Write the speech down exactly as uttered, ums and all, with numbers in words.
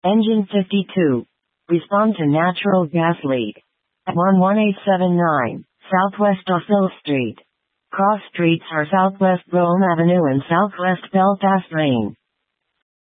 Engine fifty-two. Respond to natural gas leak. At one one eight seven nine, Southwest Osil Street. Cross streets are Southwest Brome Avenue and Southwest Belfast Lane.